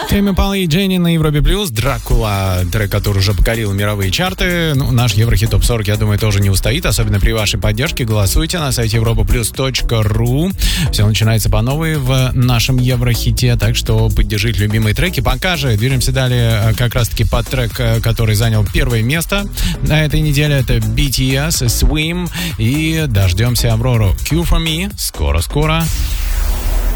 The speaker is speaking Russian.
Тэмми Импала и Дженни на Европе Плюс. «Дракула», трек, который уже покорил мировые чарты. Ну, наш Еврохит Топ 40, я думаю, тоже не устоит, особенно при вашей поддержке. Голосуйте на сайте europaplus.ru. Все начинается по новой в нашем Еврохите, так что поддержите любимые треки. Пока же движемся далее как раз-таки под трек, который занял первое место на этой неделе. Это BTS, Swim, и дождемся Аврору. Cure for Me. Скоро-скоро.